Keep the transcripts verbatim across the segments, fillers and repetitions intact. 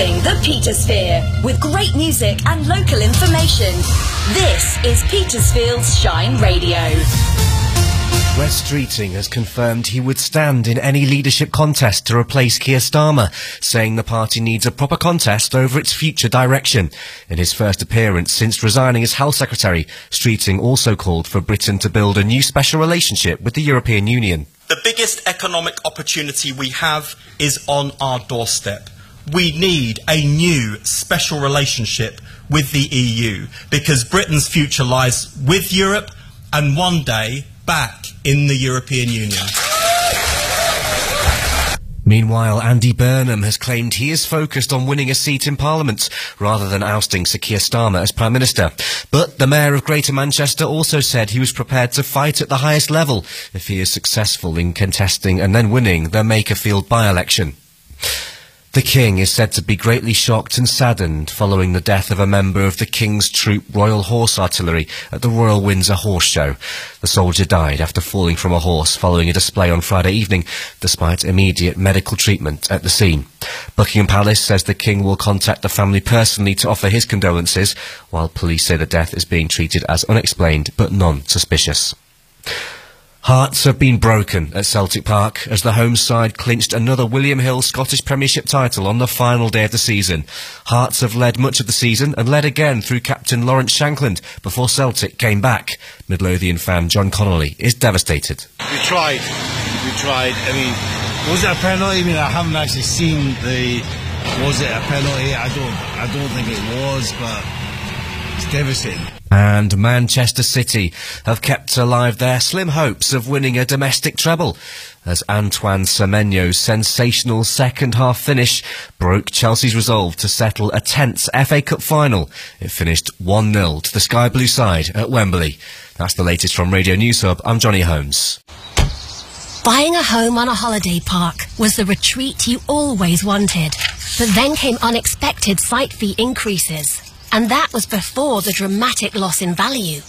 everything the Petersphere, with great music and local information. This is Petersfield's Shine Radio. Wes Streeting has confirmed he would stand in any leadership contest to replace Keir Starmer, saying the party needs a proper contest over its future direction. In his first appearance since resigning as Health Secretary, Streeting also called for Britain to build a new special relationship with the European Union. The biggest economic opportunity we have is on our doorstep. We need a new special relationship with the E U because Britain's future lies with Europe and one day back in the European Union. Meanwhile, Andy Burnham has claimed he is focused on winning a seat in Parliament rather than ousting Sir Keir Starmer as Prime Minister. But the Mayor of Greater Manchester also said he was prepared to fight at the highest level if he is successful in contesting and then winning the Makerfield by-election. The King is said to be greatly shocked and saddened following the death of a member of the King's Troop Royal Horse Artillery at the Royal Windsor Horse Show. The soldier died after falling from a horse following a display on Friday evening, despite immediate medical treatment at the scene. Buckingham Palace says the King will contact the family personally to offer his condolences, while police say the death is being treated as unexplained but non-suspicious. Hearts have been broken at Celtic Park as the home side clinched another William Hill Scottish Premiership title on the final day of the season. Hearts have led much of the season and led again through captain Lawrence Shankland before Celtic came back. Midlothian fan John Connolly is devastated. We tried. We tried. I mean, was it a penalty? I mean, I haven't actually seen the... Was it a penalty? I don't, I don't think it was, but it's devastating. And Manchester City have kept alive their slim hopes of winning a domestic treble, as Antoine Semenyo's sensational second-half finish broke Chelsea's resolve to settle a tense F A Cup final. It finished one nil to the Sky Blue side at Wembley. That's the latest from Radio News Hub. I'm Johnny Holmes. Buying a home on a holiday park was the retreat you always wanted. But then came unexpected site fee increases. And that was before the dramatic loss in value.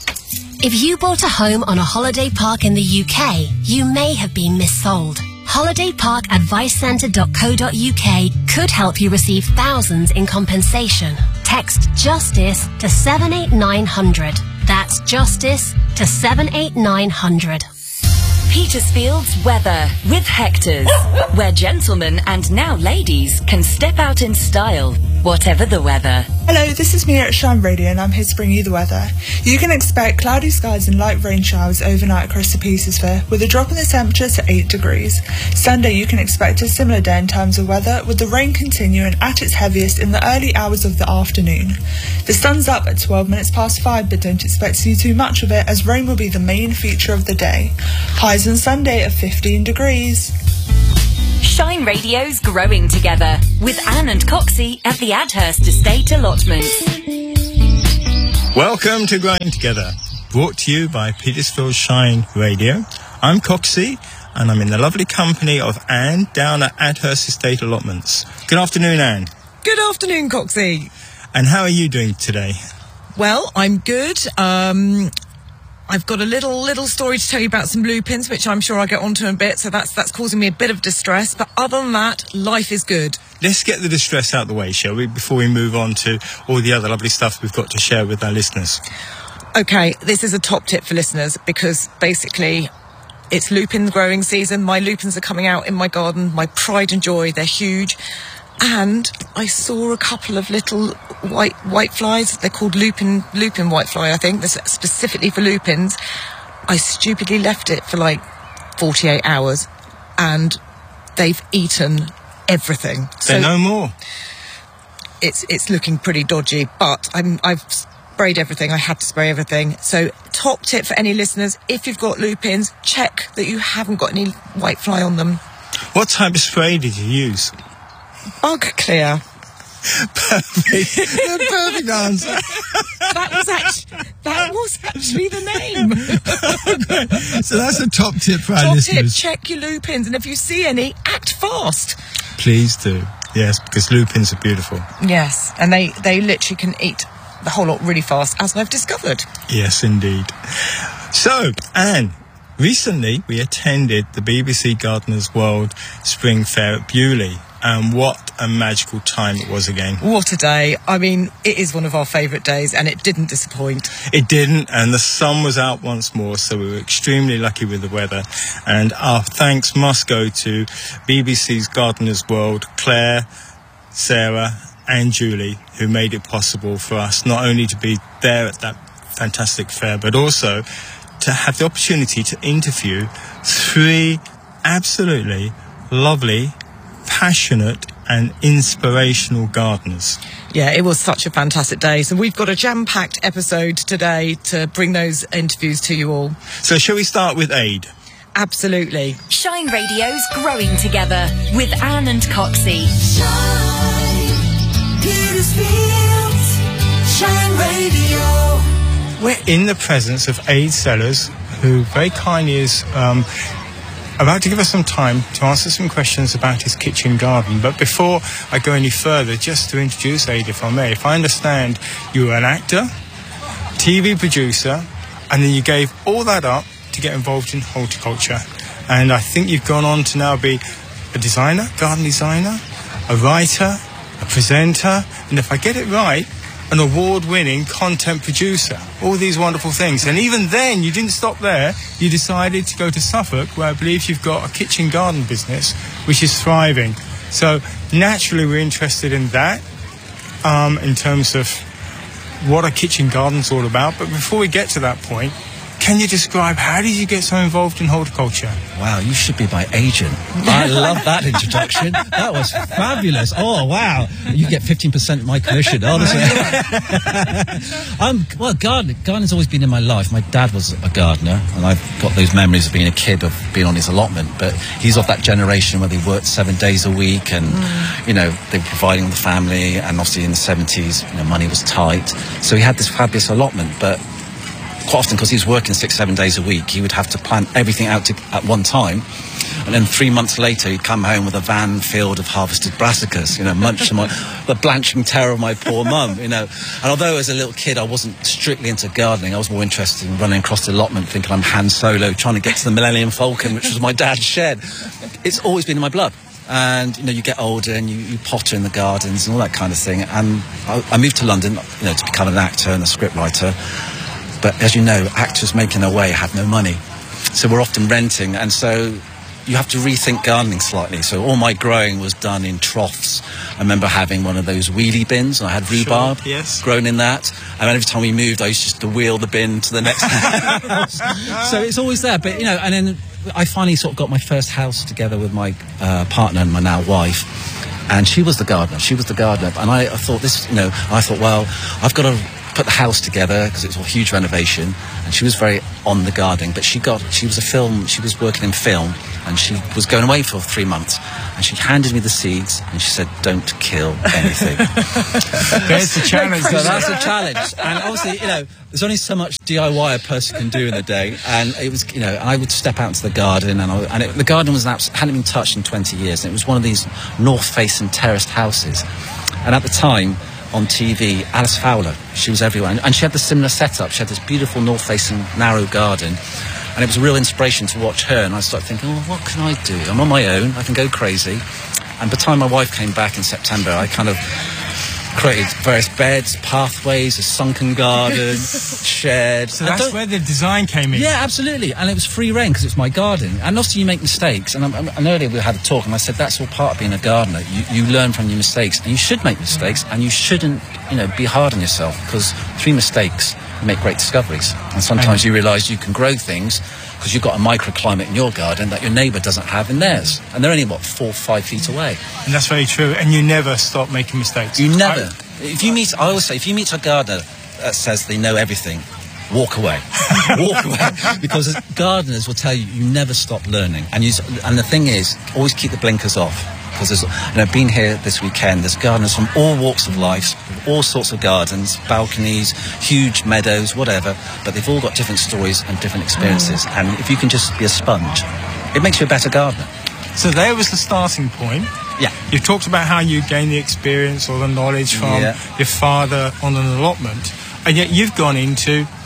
If you bought a home on a holiday park in the U K, you may have been missold. holiday park advice centre dot co dot U K could help you receive thousands in compensation. Text JUSTICE to seven eight nine hundred. That's JUSTICE to seven eight nine hundred. Petersfield's weather with Hector's, where gentlemen and now ladies can step out in style, whatever the weather. Hello, this is Mia at Shine Radio and I'm here to bring you the weather. You can expect cloudy skies and light rain showers overnight across the Peterssphere, with a drop in the temperature to eight degrees. Sunday you can expect a similar day in terms of weather, with the rain continuing at its heaviest in the early hours of the afternoon. The sun's up at twelve minutes past five, but don't expect to see too much of it, as rain will be the main feature of the day. Highs on Sunday at fifteen degrees. Shine Radio's growing together with Anne and Coxie at the Adhurst Estate Allotment. Welcome to Growing Together, brought to you by Petersfield Shine Radio. I'm Coxie, and I'm in the lovely company of Anne down at Adhurst Estate Allotments. Good afternoon, Anne. Good afternoon, Coxie. And how are you doing today? Well, I'm good. Um... I've got a little little story to tell you about some lupins, which I'm sure I'll get onto in a bit, so that's that's causing me a bit of distress. But other than that, life is good. Let's get the distress out of the way, shall we, before we move on to all the other lovely stuff we've got to share with our listeners. Okay, this is a top tip for listeners, because basically it's lupin growing season. My lupins are coming out in my garden, my pride and joy. They're huge. And I saw a couple of little white white flies. They're called lupin lupin whitefly, I think. They're specifically for lupins. I stupidly left it for like forty-eight hours, and they've eaten everything. They're so no more. It's it's looking pretty dodgy, but I'm I've sprayed everything. I had to spray everything. So top tip for any listeners: if you've got lupins, check that you haven't got any whitefly on them. What type of spray did you use? Bug clear. Perfect. The perfect answer. That was actually that was actually the name. So that's a top tip for our top listeners. Tip: check your lupins, and if you see any, act fast. Please do. Yes, because lupins are beautiful. Yes, and they they literally can eat the whole lot really fast, as I've discovered. Yes, indeed. So, Anne, recently we attended the B B C Gardeners' World Spring Fair at Beaulieu. and what a magical time it was again. What a day. I mean, it is one of our favourite days, and it didn't disappoint. It didn't, and the sun was out once more, so we were extremely lucky with the weather. And our thanks must go to B B C's Gardeners World, Claire, Sarah and Julie, who made it possible for us not only to be there at that fantastic fair, but also to have the opportunity to interview three absolutely lovely, passionate and inspirational gardeners. Yeah, it was such a fantastic day. So we've got a jam-packed episode today to bring those interviews to you all. So shall we start with Aid? Absolutely. Shine Radio's Growing Together with Anne and Coxie. Shine, Petersfield, Shine Radio. We're in the presence of Aid Sellers, who very kindly is um, about to give us some time to answer some questions about his kitchen garden. But before I go any further, just to introduce Aid, if I may, if I understand, you were an actor, T V producer, and then you gave all that up to get involved in horticulture. And I think you've gone on to now be a designer, garden designer, a writer, a presenter, and if I get it right, an award-winning content producer. All these wonderful things. And even then, you didn't stop there. You decided to go to Suffolk, where I believe you've got a kitchen garden business, which is thriving. So naturally, we're interested in that, um, in terms of what a kitchen garden's all about. But before we get to that point, can you describe how did you get so involved in horticulture? Wow, you should be my agent. I love that introduction. That was fabulous. Oh, wow. You get fifteen percent of my commission, honestly. um, well, gardening, gardening's always been in my life. My dad was a gardener, and I've got those memories of being a kid, of being on his allotment. But he's of that generation where they worked seven days a week, and, mm. you know, they were providing the family, and obviously in the seventies, you know, money was tight. So he had this fabulous allotment, but quite often, because he was working six, seven days a week, he would have to plant everything out to, at one time. And then three months later, he'd come home with a van filled of harvested brassicas, you know, much to my, the blanching terror of my poor mum, you know. And although as a little kid I wasn't strictly into gardening, I was more interested in running across the allotment thinking I'm Han Solo trying to get to the Millennium Falcon, which was my dad's shed. It's always been in my blood. And, you know, you get older and you, you potter in the gardens and all that kind of thing. And I, I moved to London, you know, to become an actor and a scriptwriter. But as you know, actors making their way have no money. So we're often renting, and so you have to rethink gardening slightly. So all my growing was done in troughs. I remember having one of those wheelie bins, and I had rhubarb sure, yes. grown in that. And every time we moved, I used just to wheel the bin to the next house. So it's always there. But, you know, and then I finally sort of got my first house together with my uh, partner and my now wife. And she was the gardener. She was the gardener. And I, I thought this, you know, I thought, well, I've got to put the house together because it was a huge renovation, and she was very on the gardening, but she got she was a film she was working in film, and she was going away for three months, and she handed me the seeds and she said, don't kill anything. There's the challenge. So that's a challenge. And obviously, you know, there's only so much D I Y a person can do in a day, and it was, you know, I would step out into the garden, and, I, and it, the garden was an abs- hadn't been touched in twenty years, and it was one of these north-facing terraced houses, and at the time on T V, Alice Fowler, she was everywhere, and, and she had the similar setup. She had this beautiful north-facing narrow garden, and it was a real inspiration to watch her. And I started thinking, oh, what can I do? I'm on my own, I can go crazy. And by the time my wife came back in September, I kind of created various beds, pathways, a sunken garden, shed. So that's where the design came in. Yeah, absolutely. And it was free reign because it's my garden. And obviously you make mistakes. And, and, and earlier we had a talk, and I said that's all part of being a gardener. You, you learn from your mistakes, and you should make mistakes, and you shouldn't, you know, be hard on yourself, because through mistakes you make great discoveries. And sometimes you realise you can grow things because you've got a microclimate in your garden that your neighbour doesn't have in theirs, and they're only what four, five feet away. And that's very true. And you never stop making mistakes. You never. I, if you meet, I always say, if you meet a gardener that says they know everything, walk away. Walk away, because gardeners will tell you you never stop learning. And you, and the thing is, always keep the blinkers off. Because there's, you know, been here this weekend, there's gardeners from all walks of life, all sorts of gardens, balconies, huge meadows, whatever, but they've all got different stories and different experiences. Mm. And if you can just be a sponge, it makes you a better gardener. So there was the starting point. Yeah. You talked about how you gained the experience or the knowledge from yeah. your father on an allotment, and yet you've gone into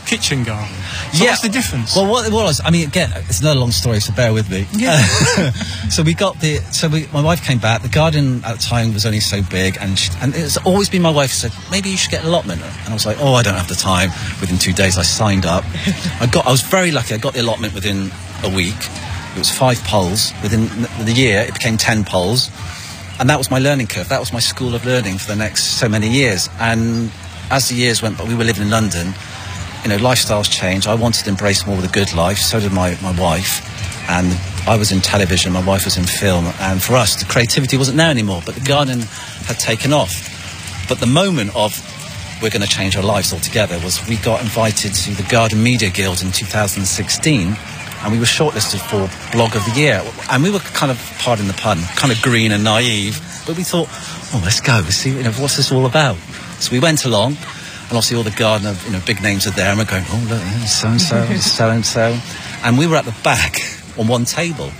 kitchen garden. So Yeah. what's the difference? Well, what it was, I mean, again, it's another long story, so bear with me. Yeah. so we got the, so we, my wife came back. The garden at the time was only so big, and she, and it's always been my wife who said, maybe you should get an allotment. And I was like, oh, I don't have the time. Within two days, I signed up. I got, I was very lucky. I got the allotment within a week. It was five poles. Within the year, it became ten poles. And that was my learning curve. That was my school of learning for the next so many years. And as the years went by, we were living in London. You know, lifestyles changed. I wanted to embrace more of the good life. So did my, my wife. And I was in television, my wife was in film. And for us, the creativity wasn't there anymore. But the garden had taken off. But the moment of we're going to change our lives altogether was we got invited to the Garden Media Guild in two thousand sixteen. And we were shortlisted for Blog of the Year. And we were kind of, pardon the pun, kind of green and naive. But we thought, oh, let's go. Let's see, you know, what's this all about? So we went along. And obviously all the gardener, you know, big names are there, and we're going, oh, look, so-and-so, so-and-so. And we were at the back on one table,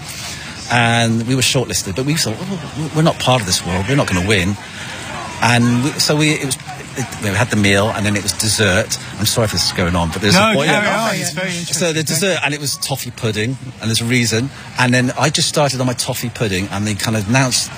and we were shortlisted, but we thought, oh, we're not part of this world, we're not going to win. And we, so we, it was, it, we had the meal, and then it was dessert. I'm sorry if this is going on, but there's no, a point. carry on. It's very interesting. So the dessert, and it was toffee pudding, and there's a reason. And then I just started on my toffee pudding, and they kind of announced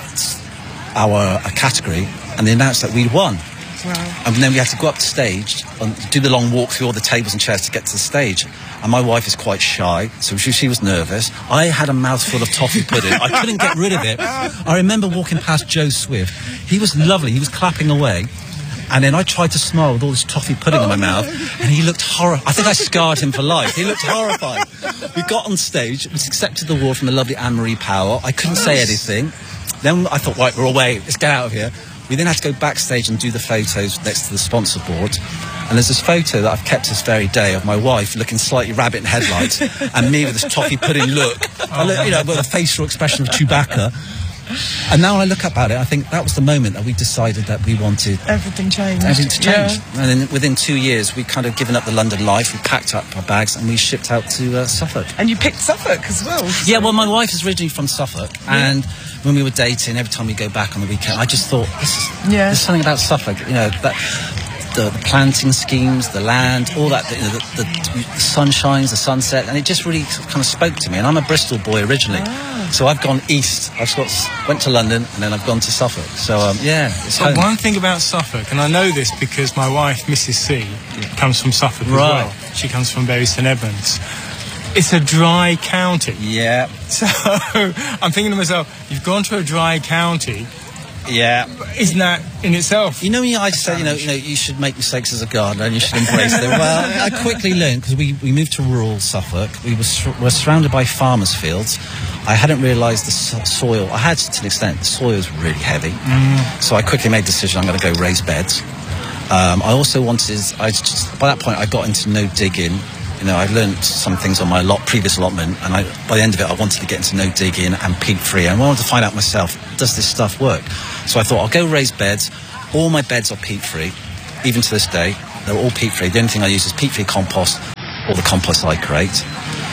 our a category, and they announced that we'd won. Wow. And then we had to go up to stage and do the long walk through all the tables and chairs to get to the stage. And my wife is quite shy, so she, she was nervous. I had a mouthful of toffee pudding. I couldn't get rid of it. I remember walking past Joe Swift. He was lovely. He was clapping away. And then I tried to smile with all this toffee pudding in my mouth, and he looked horrified. I think I scarred him for life. He looked horrified. We got on stage, was accepted the award from the lovely Anne-Marie Powell. I couldn't say anything. Then I thought, right, we're away. Let's get out of here. We then had to go backstage and do the photos next to the sponsor board. And there's this photo that I've kept this very day of my wife looking slightly rabbit in headlights and me with this toffee pudding look. I look, you know, with a facial expression of Chewbacca. And now I look up at it, I think that was the moment that we decided that we wanted everything changed. Everything to change. Yeah. And then within two years, we kind of given up the London life. We packed up our bags and we shipped out to uh, Suffolk. And you picked Suffolk as well. So. Yeah, well, my wife is originally from Suffolk, yeah. And when we were dating, every time we go back on the weekend, I just thought, this is, yeah. there's something about Suffolk, you know, that the, the planting schemes, the land, all that, you know, the, the, the sunshines, the sunset, and it just really kind of spoke to me. And I'm a Bristol boy originally, ah. So I've gone east. I've got, went to London, and then I've gone to Suffolk. So um, yeah, it's But home. one thing about Suffolk, and I know this because my wife, Missus C, yeah. comes from Suffolk right. as well. She comes from Bury St Edmunds. It's a dry county. Yeah. So I'm thinking to myself, you've gone to a dry county. Yeah. Isn't that in itself? You know, I just said, you know, you know, you should make mistakes as a gardener and you should embrace them. Well, I quickly learned, because we, we moved to rural Suffolk. We were, sur- were surrounded by farmers' fields. I hadn't realised the so- soil. I had to an extent. The soil was really heavy. Mm. So I quickly made the decision I'm going to go raise beds. Um, I also wanted, I just, by that point, I got into no digging. You know, I learned some things on my lot, previous allotment, and I, by the end of it, I wanted to get into no digging and peat free. And I wanted to find out myself, does this stuff work? So I thought, I'll go raise beds. All my beds are peat free, even to this day. They're all peat free. The only thing I use is peat free compost or the compost I create.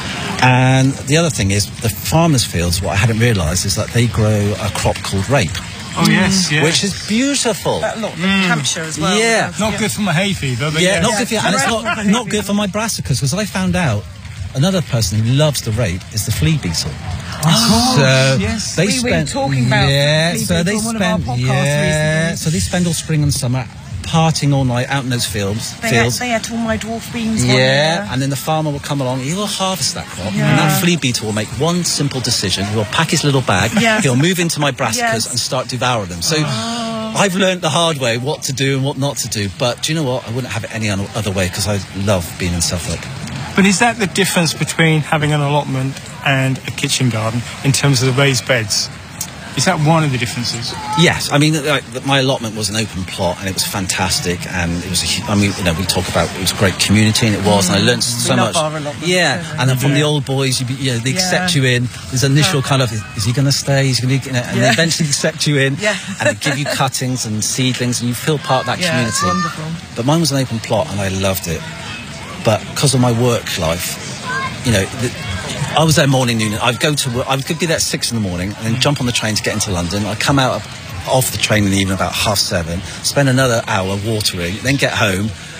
And the other thing is, the farmers' fields, what I hadn't realised is that they grow a crop called rape. Oh, yes, yes. Which is beautiful. That lot, mm. Hampshire as well. Yeah. Not yeah. good for my hay fever, but yeah. yeah. not good for you. And it's not, not good for my brassicas, because I found out another person who loves the rape is the flea beetle. Oh, so yes. they we spend, were talking about yeah, flea so they on one spend, of our podcasts yeah, recently. so they spend all spring and summer parting all night out in those fields. They fields. Ate, they ate all my dwarf beans. Yeah, and then the farmer will come along, he will harvest that crop, yeah. and that flea beetle will make one simple decision. He will pack his little bag, yes. he'll move into my brassicas yes. and start devouring them. So oh. I've learned the hard way what to do and what not to do, but do you know what? I wouldn't have it any other way, because I love being in Suffolk. But is that the difference between having an allotment and a kitchen garden in terms of the raised beds? Is that one of the differences? Yes, I mean, like, my allotment was an open plot, and it was fantastic, and it was. A, I mean, you know, we talk about it was a great community, and it was, mm. and I learned so we much. Love our allotment. Yeah, and then from yeah. the old boys, you, be, you know, they yeah. accept you in. There's initial kind of, is, is he going to stay? Is he going to, you know, and yeah. they eventually accept you in, yeah. and they give you cuttings and seedlings, and you feel part of that yeah, community. It's wonderful. But mine was an open plot, and I loved it. But because of my work life, you know. The, I was there morning, noon. I'd go to work. I could be there at six in the morning, and then jump on the train to get into London. I'd come out off the train in the evening about half seven, spend another hour watering, then get home,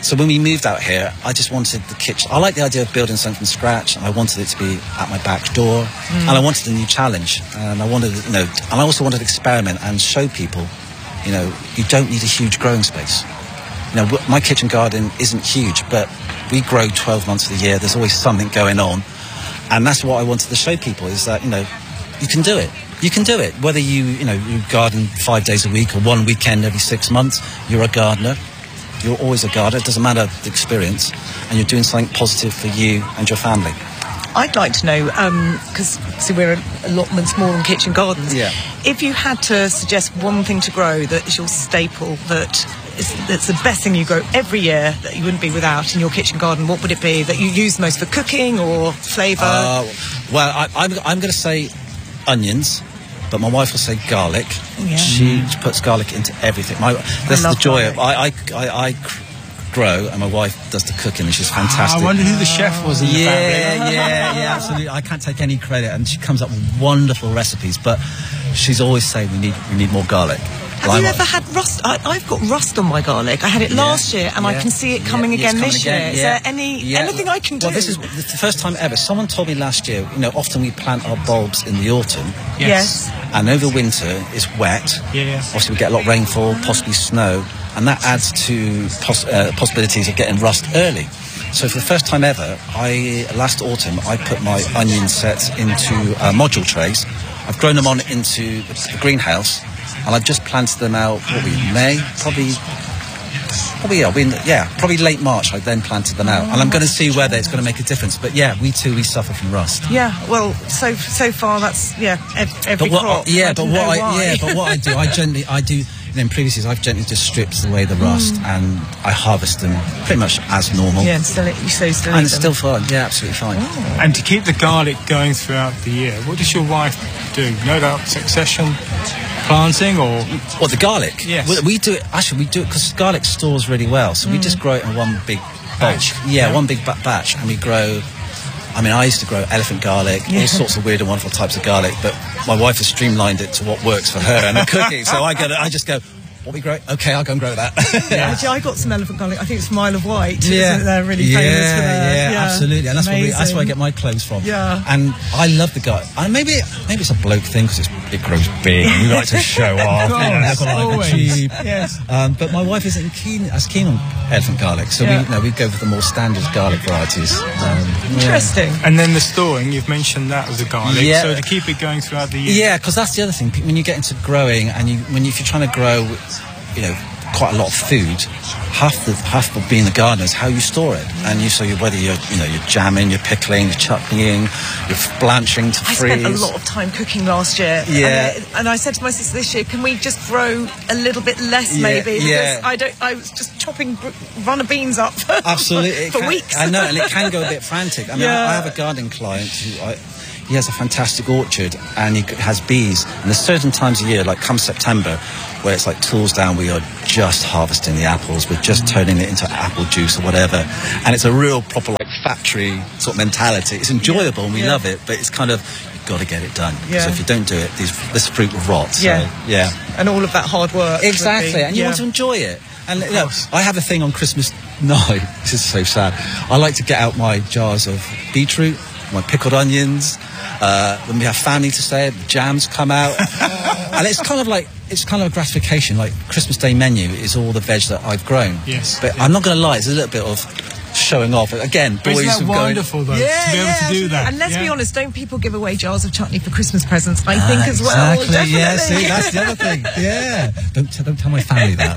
So when we moved out here, I just wanted the kitchen. I like the idea of building something from scratch, and I wanted it to be at my back door, mm. and I wanted a new challenge, and I wanted, you know, and I also wanted to experiment and show people, you know, you don't need a huge growing space. You know, my kitchen garden isn't huge, but we grow twelve months of the year. There's always something going on, and that's what I wanted to show people, is that, you know, you can do it. You can do it. Whether you, you know, you garden five days a week or one weekend every six months, you're a gardener. You're always a gardener. It doesn't matter the experience, and you're doing something positive for you and your family. I'd like to know, because um, see, we're allotments more than kitchen gardens. Yeah. If you had to suggest one thing to grow that is your staple, that is that's the best thing you grow every year that you wouldn't be without in your kitchen garden, what would it be that you use most for cooking or flavour? Uh, well, I, I'm, I'm going to say onions. But my wife will say garlic. Yeah. She puts garlic into everything. My, that's the joy garlic. of I, I, I, I grow, and my wife does the cooking, and she's fantastic. I wonder who the chef was in the yeah, family. Yeah, yeah, absolutely. I can't take any credit, and she comes up with wonderful recipes. But she's always saying we need we need more garlic. Have Lime you oil. ever had rust? I, I've got rust on my garlic. I had it Yeah, last year, and I yeah, can see it coming yeah, again it's this coming year. again, Is yeah. there any Yeah. anything I can do? Well, this is the first time ever. Someone told me last year, you know, often we plant our bulbs in the autumn. Yes. And over winter, it's wet. Yeah. Obviously, we get a lot of rainfall, possibly snow, and that adds to poss- uh, possibilities of getting rust early. So for the first time ever, I last autumn, I put my onion sets into uh, module trays. I've grown them on into the greenhouse, and I've just planted them out, what were we, May? Probably... Probably, yeah, we, yeah, probably late March I then planted them out. And I'm going to see whether it's going to make a difference. But yeah, we too, we suffer from rust. Yeah, well, so so far that's, yeah, ev- every But what, crop. yeah, I but didn't what know I, why. yeah, but what I do, I gently, I do, you know, in previous years, I've gently just stripped away the rust Mm. and I harvest them pretty much as normal. Yeah, and still, you so still And eat it's them. still fine, yeah, absolutely fine. And to keep the garlic going throughout the year, what does your wife do? No doubt succession planting or... What, the garlic? Yes. We, we do it, actually, we do it because garlic stores really well. So we just grow it in one big Batch. bulk. Yeah, Yeah. one big ba- batch. And we grow, I mean, I used to grow elephant garlic, all sorts of weird and wonderful types of garlic, but my wife has streamlined it to what works for her and the cooking. So I, go, I just go, what we grow? Okay, I'll go and grow that. Yeah. Actually, I got some elephant garlic. I think it's Mile of White. Yeah. Isn't they're really yeah, famous for their... yeah, Yeah, absolutely. And that's where, we, that's where I amazing. get my clothes from. Yeah. And I love the garlic. And maybe maybe it's a bloke thing because it grows big and we like to show off. You know, look like Always. a cheap. Yes. Um, but my wife isn't keen as keen on elephant garlic, so Yeah. we no, we go for the more standard garlic varieties. Um, yeah. Interesting. And then the storing, you've mentioned that with the garlic. Yeah. So to keep it going throughout the year. Yeah, because that's the other thing. When you get into growing, and you when you, if you're trying to grow, you know, quite a lot of food, half the half of being the gardener is how you store it. And you so you whether you're you know you're jamming, you're pickling, you're chutneying, you're blanching to I freeze. spent a lot of time cooking last year. Yeah. And, I, and I said to my sister this year, can we just grow a little bit less, Yeah, maybe? Because yeah. I don't. I was just chopping br- runner beans up for, Absolutely, it for can- weeks. I know, and it can go a bit frantic. I mean, Yeah. I, I have a gardening client who I, he has a fantastic orchard and he has bees. And there's certain times a year, like come September, where it's like tools down, we are just harvesting the apples, we're just turning it into apple juice or whatever. And it's a real proper like factory sort of mentality. It's enjoyable and we Yeah. love it, but it's kind of, you've got to get it done. Yeah. So if you don't do it, these, this fruit will rot. So, Yeah. yeah. And all of that hard work. would Exactly, be- and you yeah. want to enjoy it. And you know, I have a thing on Christmas night. This is so sad. I like to get out my jars of beetroot, my pickled onions. Uh, when we have family to stay, the jams come out, and it's kind of like it's kind of a gratification. Like Christmas Day menu is all the veg that I've grown. Yes. But I'm not going to lie, it's a little bit of showing off. Again, But boys isn't that who go. wonderful, though, Yeah, to be able yeah, to do that? And let's yeah? be honest, don't people give away jars of chutney for Christmas presents? I think as well. Ah, Exactly. Yeah. Definitely. See, that's the other thing. Yeah. Don't t- don't tell my family that.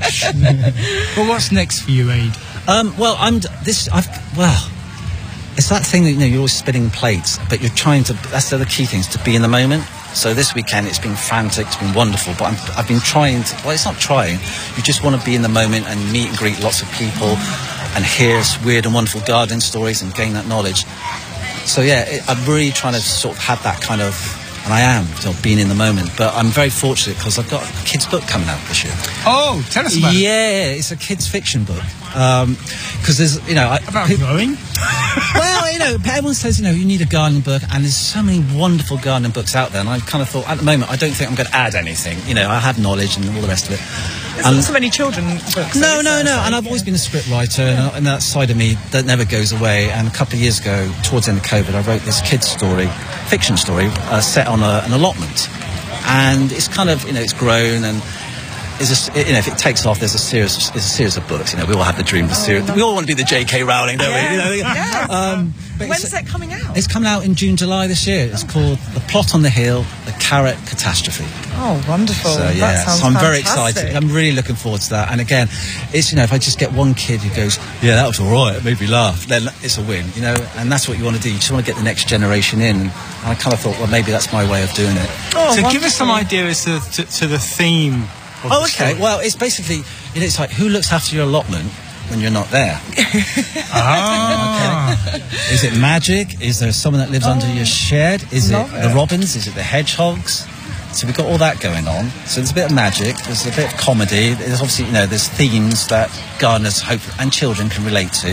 Well, what's next for you, Aid? Um, well, I'm d- this. I've well, it's that thing that you know you're always spinning plates, but you're trying to. That's the other key thing is to be in the moment. So this weekend it's been frantic, it's been wonderful, but I'm, I've been trying to. Well, it's not trying. You just want to be in the moment and meet and greet lots of people, and hear weird and wonderful gardening stories and gain that knowledge. So yeah, it, I'm really trying to sort of have that kind of. And I am, so being in the moment. But I'm very fortunate because I've got a kid's book coming out this year. Oh, tell us about it. Yeah, it's a kid's fiction book. Because there's, you know... I, About pe- growing? well, you know, everyone says, you know, you need a gardening book, and there's so many wonderful gardening books out there, and I kind of thought, at the moment, I don't think I'm going to add anything. You know, I have knowledge and all the rest of it. There's not so many children books. No, no, no. Like, And I've yeah. always been a script writer, and, and that side of me that never goes away. And a couple of years ago, towards the end of COVID, I wrote this kids' story, fiction story, uh, set on a, an allotment. And it's kind of, you know, it's grown and is a, you know, if it takes off, there's a series, there's a series of books. You know, we all have the dream of a series. We all want to be the J K Rowling, don't Yeah. we? You know, Yeah. um, but When's it's, that coming out? it's coming out in June, July this year. It's called The Plot on the Hill, The Carrot Catastrophe. Oh, wonderful. So yeah, That sounds so I'm very fantastic. excited. I'm really looking forward to that. And again, it's, you know, if I just get one kid who goes, yeah, that was all right, it made me laugh, then it's a win, you know. And that's what you want to do. You just want to get the next generation in. And I kind of thought, well, maybe that's my way of doing it. Oh, so wonderful. give us some idea as to, to, to the theme of Oh, the okay. story. Well, it's basically, you know, it's like, who looks after your allotment when you're not there? Ah. Okay. Is it magic? Is there someone that lives Oh, under your shed? Is it love the it. robins? Is it the hedgehogs? So we've got all that going on. So there's a bit of magic. There's a bit of comedy. There's obviously, you know, there's themes that gardeners hope and children can relate to.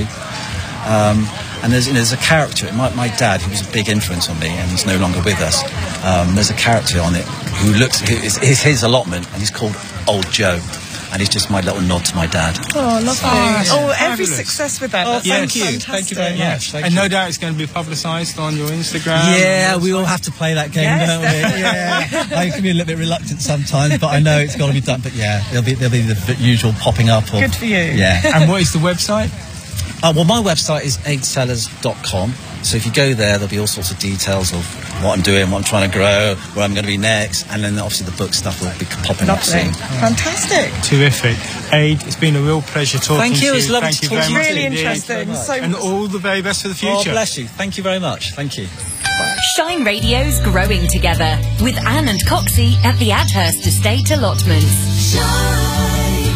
Um, and there's, you know, there's a character. My, my dad, who was a big influence on me, and he's no longer with us. Um, there's a character on it who looks, who is, is his allotment, and he's called Old Joe. And he's just my little nod to my dad. Oh, lovely. Ah, Oh, every fabulous. success with that. Oh, That thank sounds you. fantastic. Thank you very much. Thank And you. no doubt it's going to be publicised on your Instagram. Yeah, and we all website. have to play that game, Yes, don't we? Yeah, I can be a little bit reluctant sometimes, but I know it's got to be done. But yeah, there'll be there'll be the usual popping up. Or, Good for you. Yeah. And what is the website? Uh, well, my website is aid sellers dot com. So if you go there, there'll be all sorts of details of what I'm doing, what I'm trying to grow, where I'm going to be next, and then obviously the book stuff will be popping up Lovely. soon. Fantastic. Terrific. Aid, it's been a real pleasure talking Thank you, to you. it's lovely Thank to you talk very to you. much Really indeed. interesting. So And all the very best for the future. Oh, bless you. Thank you very much. Thank you. Shine Radio's Growing Together with Anne and Coxie at the Adhurst Estate Allotments. Shine,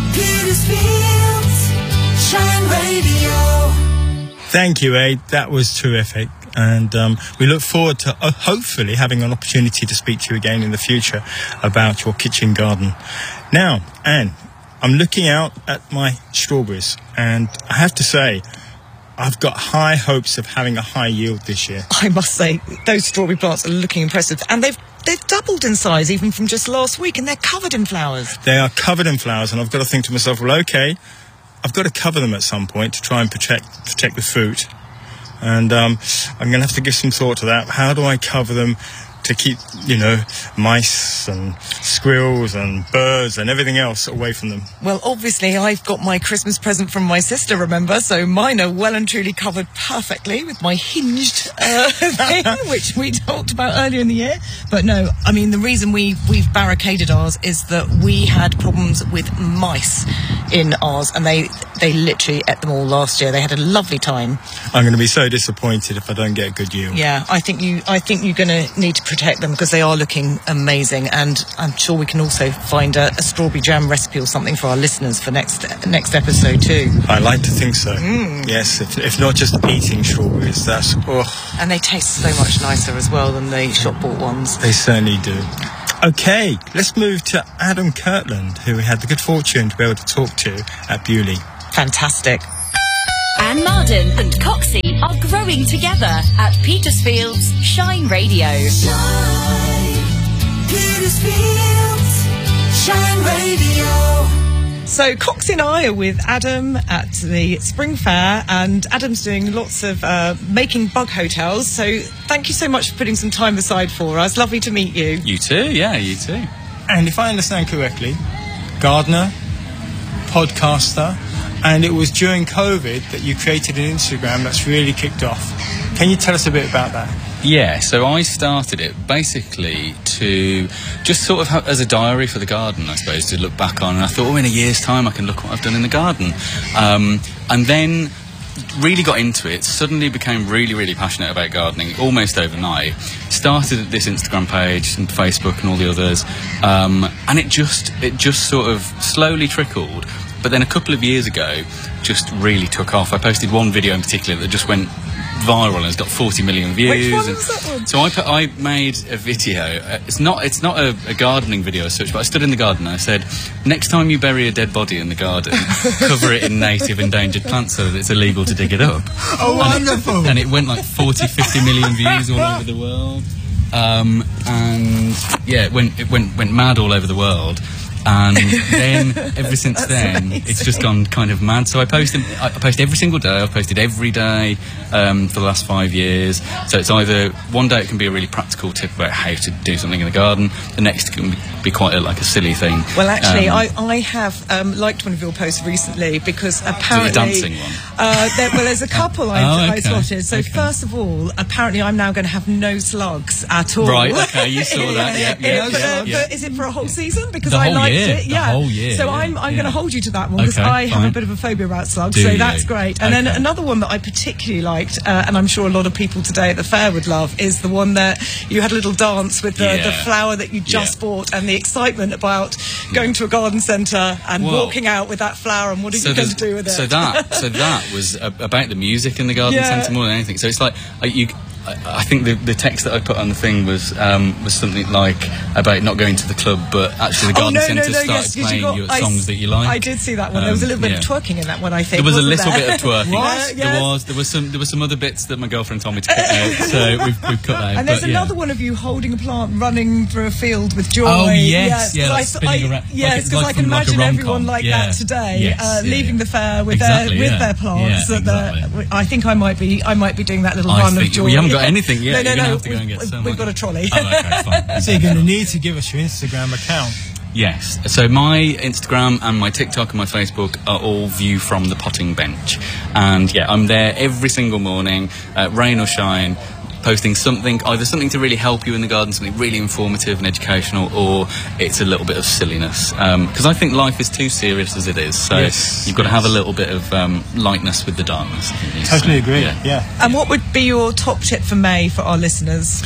Petersfield's Shine Radio. Thank you, Aid. That was terrific. And um, we look forward to uh, hopefully having an opportunity to speak to you again in the future about your kitchen garden. Now, Anne, I'm looking out at my strawberries, and I have to say, I've got high hopes of having a high yield this year. I must say, those strawberry plants are looking impressive. And they've they've doubled in size even from just last week, and they're covered in flowers. They are covered in flowers, and I've got to think to myself, well, okay, I've got to cover them at some point to try and protect protect the fruit. And um, I'm going to have to give some thought to that. How do I cover them to keep, you know, mice and squirrels and birds and everything else away from them? Well, obviously, I've got my Christmas present from my sister, remember? So mine are well and truly covered perfectly with my hinged uh, thing, which we talked about earlier in the year. But no, I mean, the reason we, we've barricaded ours is that we had problems with mice in ours, and they, they literally ate them all last year. They had a lovely time. I'm going to be so disappointed if I don't get a good yield. Yeah, I think you. I think you're going to need to protect them because they are looking amazing, and I'm sure we can also find a, a strawberry jam recipe or something for our listeners for next next episode too. I like to think so. Yes, if, if not just eating strawberries, that's oh, And they taste so much nicer as well than the shop bought ones. they certainly do. Okay, let's move to Adam Kirtland, who we had the good fortune to be able to talk to at Bewley. Fantastic. Anne Marden and Coxie are growing together at Petersfield's Shine Radio. Shine, Petersfield's Shine Radio. So Coxie and I are with Adam at the Spring Fair, and Adam's doing lots of uh, making bug hotels. So thank you so much for putting some time aside for us. Lovely to meet you. You too, yeah, you too. And if I understand correctly, gardener, podcaster, and it was during COVID that you created an Instagram that's really kicked off. Can you tell us a bit about that? Yeah, so I started it basically to just sort of have, as a diary for the garden, I suppose, to look back on. And I thought, oh, in a year's time, I can look what I've done in the garden. Um, and then really got into it, suddenly became really, really passionate about gardening almost overnight. Started this Instagram page and Facebook and all the others. Um, and it just, it just sort of slowly trickled. But then a couple of years ago, just really took off. I posted one video in particular that just went viral and has got forty million views. Which one and was that one? So I put, I made a video. Uh, it's not it's not a, a gardening video as such, but I stood in the garden and I said, next time you bury a dead body in the garden, cover it in native endangered plants so that it's illegal to dig it up. Oh, and wonderful! It, and it went like forty, fifty million views all over the world. Um, and yeah, it went it went went mad all over the world. And then, ever since then, amazing. It's just gone kind of mad. So I post, I post every single day. I've posted every day um, for the last five years. So it's either, one day it can be a really practical tip about how to do something in the garden. The next can be quite a, like a silly thing. Well, actually, um, I, I have um, liked one of your posts recently because apparently... The dancing one? Uh, there, well, there's a couple I, oh, okay. I spotted. So okay. first of all, apparently I'm now going to have no slugs at all. Right, okay, you saw that, yeah. yeah, yeah, but, uh, yeah. but is it for a whole season? Because the I whole liked year, it. Yeah. The whole year. So yeah, I'm, I'm yeah. going to hold you to that one because okay, I have fine. a bit of a phobia about slugs. Do so you? that's great. And okay. then another one that I particularly liked, uh, and I'm sure a lot of people today at the fair would love, is the one that you had a little dance with the, yeah. the flower that you just yeah. bought and the excitement about going to a garden centre and well, walking out with that flower and what are so you going to do with it? So that, so that was a, about the music in the garden Yeah. centre more than anything. So it's like uh, you. I think the, the text that I put on the thing was um, was something like about not going to the club, but actually the Oh, garden no, no, centre no, started yes, 'cause playing you got- your I songs s- that you like. I did see that one. There was a little Um, bit yeah. of twerking in that one, I think. There was a wasn't little there? bit of twerking. What? There Yeah. was. There was some. There were some other bits that my girlfriend told me to cut out, so we've, we've cut that out. And there's but, yeah. another one of you holding a plant, running through a field with joy. Oh, yes, yeah, 'cause like I, spinning I, around- yes, like- because like I can from like a imagine rom-com. everyone like Yeah. that today, Yes, uh, yeah, leaving yeah. the fair with Exactly, their with yeah. their plants. Yeah, at the- exactly. I think I might be I might be doing that little I run of think- joy. well, you haven't got anything yet. No, no, You're gonna no. have to go and we've, get some, we've got aren't a trolley. Oh, okay, fine. So you're going to need to give us your Instagram account. Yes. So my Instagram and my TikTok and my Facebook are all view from the potting bench, and yeah, I'm there every single morning, uh, rain or shine, posting something, either something to really help you in the garden, something really informative and educational, or it's a little bit of silliness. Because um, I think life is too serious as it is, so Yes, you've got to yes. have a little bit of um, lightness with the darkness. Totally agree. Yeah. Yeah. And what would be your top tip for May for our listeners?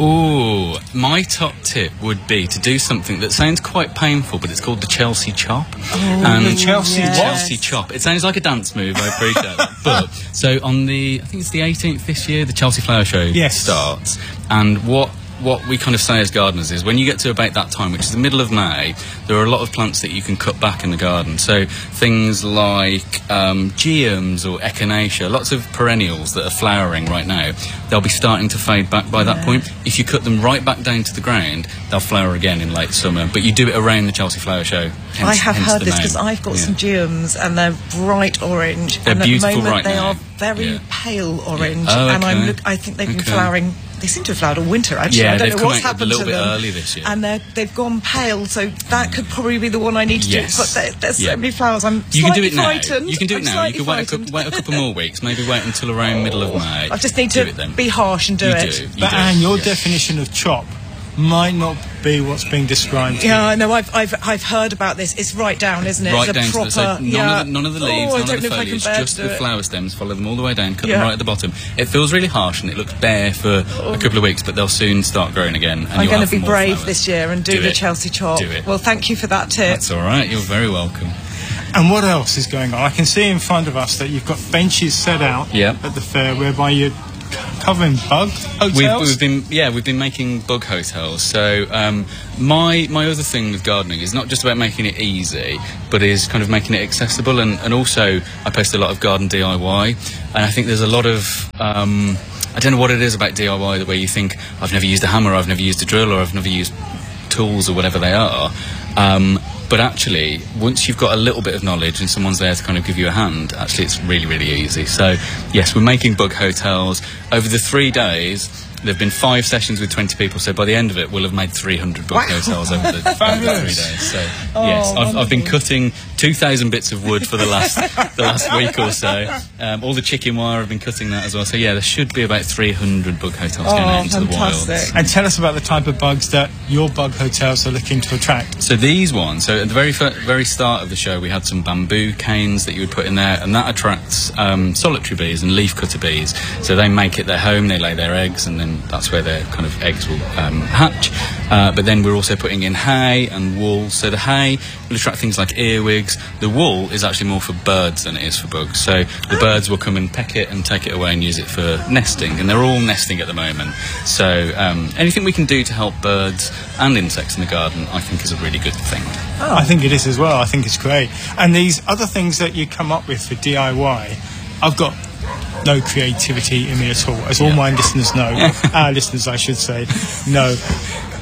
Oh, my top tip would be to do something that sounds quite painful, but it's called the Chelsea Chop. Oh, and the Chelsea yes. Chelsea Chop. It sounds like a dance move. I appreciate that. But so on the, I think it's the eighteenth this year, the Chelsea Flower Show Yes. starts, and what. What we kind of say as gardeners is when you get to about that time, which is the middle of May, there are a lot of plants that you can cut back in the garden. So things like um, geums or echinacea, lots of perennials that are flowering right now, they'll be starting to fade back by that Yeah. point. If you cut them right back down to the ground, they'll flower again in late summer. But you do it around the Chelsea Flower Show. Hence, I have hence heard the this name. because I've got Yeah. some geums and they're bright orange. They're and beautiful at the moment right they now. are very Yeah. pale orange. Oh, And I'm okay. look, I think they've been Okay. flowering. They seem to have flowered all winter, actually. Yeah, I don't they've know come what's out a happened little to bit them. early this year. And they're, they've gone pale, so that could probably be the one I need to Yes. do. But there, there's Yeah. so many flowers. I'm You can do slightly it now. frightened. You can do I'm it now. You slightly can wait a, couple, frightened. wait a couple more weeks. Maybe wait until around middle of May. I just need do to it then. be harsh and do you it. Do. You But do. Anne, your Yeah. definition of chop might not be what's being described here. Yeah, no, I've, I've I've heard about this. It's right down, isn't it? Right it's a down proper, to the, so none, yeah. of the, none of the Oh, leaves, I none don't of the know if I can foliage, bear just to the do it. flower stems. Follow them all the way down, cut Yeah. them right at the bottom. It feels really harsh and it looks bare for a couple of weeks, but they'll soon start growing again. And I'm you'll going to have be more brave flowers. this year and do, Do the it. Chelsea Chop. Do it. Well, thank you for that tip. That's all right. You're very welcome. And what else is going on? I can see in front of us that you've got benches set out Yeah. at the fair whereby you're covering bug hotels. We've, we've been yeah we've been making bug hotels. So um, my my other thing with gardening is not just about making it easy, but is kind of making it accessible. And, and also I post a lot of garden D I Y, and I think there's a lot of um, I don't know what it is about D I Y, the way you think I've never used a hammer, I've never used a drill, or I've never used tools or whatever they are. Um, But actually, once you've got a little bit of knowledge and someone's there to kind of give you a hand, actually it's really, really easy. So, yes, we're making bug hotels. Over the three days, there have been five sessions with twenty people, so by the end of it, we'll have made three hundred bug Wow. hotels over the, over the three days. So, Oh, yes, I've, I've been wonderful. cutting two thousand bits of wood for the last the last week or so. Um, all the chicken wire, I've been cutting that as well. So, yeah, there should be about three hundred bug hotels going Oh, out into the wilds. fantastic. And tell us about the type of bugs that your bug hotels are looking to attract. So these ones, so at the very fir- very start of the show, we had some bamboo canes that you would put in there, and that attracts um, solitary bees and leafcutter bees. So they make it their home, they lay their eggs, and then that's where their kind of eggs will um, hatch. Uh, but then we're also putting in hay and wool. So the hay will attract things like earwigs. The wool is actually more for birds than it is for bugs. So the birds will come and peck it and take it away and use it for nesting, and they're all nesting at the moment. So um, anything we can do to help birds and insects in the garden, I think, is a really good thing. Oh. I think it is as well. I think it's great. And these other things that you come up with for D I Y, I've got no creativity in me at all, as all Yeah. my listeners know, our listeners I should say, know.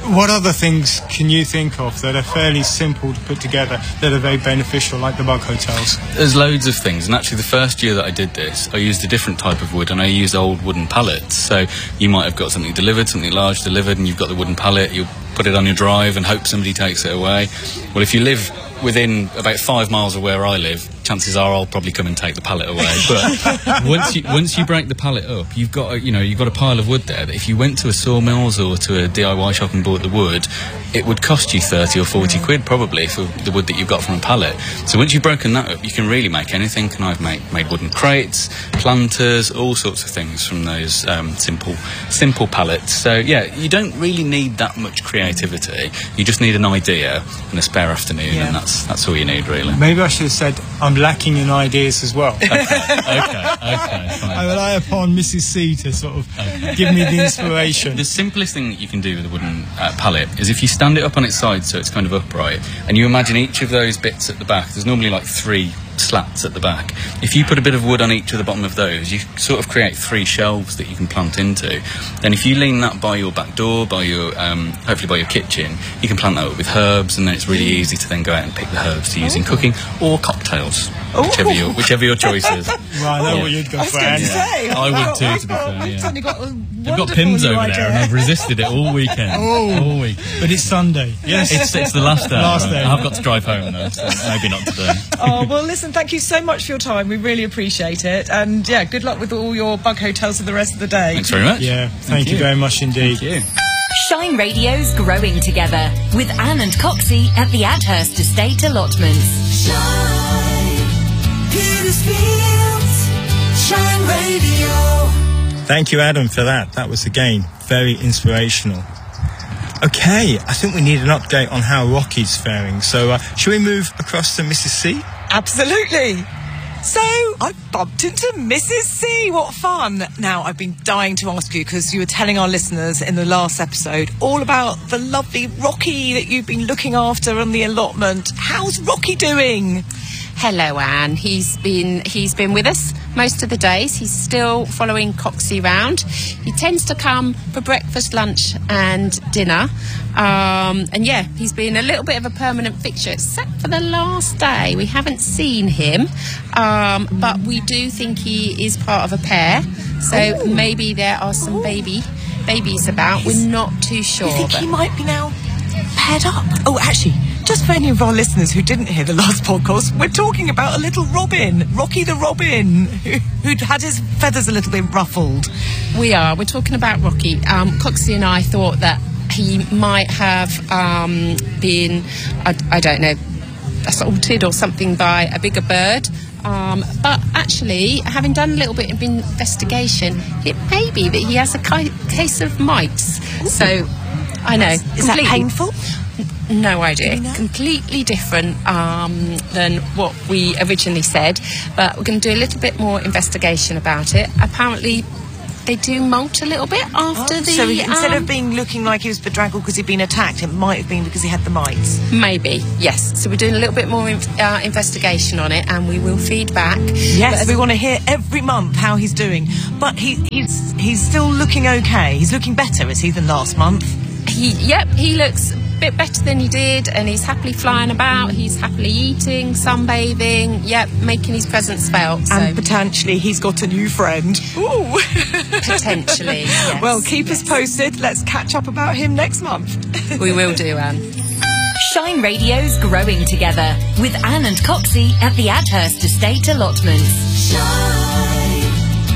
what other things can you think of that are fairly simple to put together that are very beneficial, like the bug hotels? There's loads of things, and actually the first year that I did this, I used a different type of wood, and I used old wooden pallets. So you might have got something delivered, something large delivered, and you've got the wooden pallet, you put it on your drive and hope somebody takes it away. Well, if you live within about five miles of where I live, chances are I'll probably come and take the pallet away. But once you once you break the pallet up, you've got a, you know you've got a pile of wood there that if you went to a sawmills or to a D I Y shop and bought the wood, it would cost you thirty or forty quid probably for the wood that you've got from a pallet. So once you've broken that up, you can really make anything. And I've made made wooden crates, planters, all sorts of things from those um, simple simple pallets. So yeah, you don't really need that much creativity. You just need an idea and a spare afternoon, Yeah. and that's that's all you need really. Maybe I should have said I'm lacking in ideas as well. Okay, okay, fine. I rely upon Missus C to sort of give me the inspiration. The simplest thing that you can do with a wooden uh, pallet is if you stand it up on its side so it's kind of upright, and you imagine each of those bits at the back, there's normally like three slats at the back. If you put a bit of wood on each of the bottom of those, you sort of create three shelves that you can plant into. Then if you lean that by your back door, by your um, hopefully by your kitchen, you can plant that up with herbs, and then it's really easy to then go out and pick the herbs to use in cooking or cocktails, whichever your whichever your choice is. Well, I know Yeah. what you'd go I was for, going to Anne. say. I would too, I've to be got- fair, We've yeah. suddenly got a They've got wonderful Pimm's new over idea. there, and I've resisted it all weekend. Oh. All week. But it's Sunday. Yes. It's, it's the last day. Last right? day. I've got to drive home though, so maybe not today. Oh, well, listen, thank you so much for your time. We really appreciate it. And, yeah, good luck with all your bug hotels for the rest of the day. Thanks very much. Yeah, thank, you. very much indeed. Thank you. Shine Radio's Growing Together with Anne and Coxie at the Adhurst Estate Allotments. Shine, Petersfield, Shine Radio. Thank you, Adam, for that. That was, again, very inspirational. Okay, I think we need an update on how Rocky's faring. So, uh, shall we move across to Missus C? Absolutely. So, I bumped into Missus C. What fun. Now, I've been dying to ask you, because you were telling our listeners in the last episode all about the lovely Rocky that you've been looking after on the allotment. How's Rocky doing? Hello, Anne. He's been he's been with us most of the days. He's still following Coxie round. He tends to come for breakfast, lunch and dinner. Um, and yeah, he's been a little bit of a permanent fixture, except for the last day. We haven't seen him, um, but we do think he is part of a pair. So Ooh. maybe there are some baby babies about. We're not too sure. You think but- he might be now paired up? Oh, actually, just for any of our listeners who didn't hear the last podcast, we're talking about a little Robin, Rocky the Robin, who, who'd had his feathers a little bit ruffled. We are. We're talking about Rocky. Um, Coxie and I thought that he might have um, been, I, I don't know, assaulted or something by a bigger bird. Um, but actually, having done a little bit of investigation, it may be that he has a ki- case of mites. Ooh. So, I know. Is that completely- painful? No idea. Do we know? Completely different um, than what we originally said. But we're going to do a little bit more investigation about it. Apparently, they do molt a little bit after Oh, the... so he, instead um, of being looking like he was bedraggled because he'd been attacked, it might have been because he had the mites. Maybe, yes. So we're doing a little bit more in, uh, investigation on it, and we will feed back. Yes, But we want to hear every month how he's doing. But he, he's he's still looking okay. He's looking better, is he, than last month? He, yep, he looks a bit better than he did, and he's happily flying about. He's happily eating, sunbathing, yep, making his presence felt. So And potentially he's got a new friend. Ooh. potentially, yes. Well, keep us posted. Let's catch up about him next month. we will do, Anne. Shine Radio's Growing Together with Anne and Coxie at the Adhurst Estate Allotments. Shine,